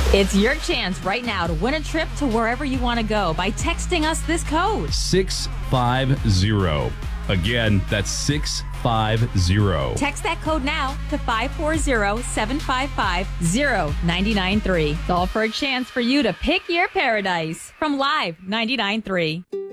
It's your chance right now to win a trip to wherever you want to go by texting us this code. 650. Again, that's 650. Text that code now to 540-755-0993. It's all for a chance for you to pick your paradise from Live 99.3.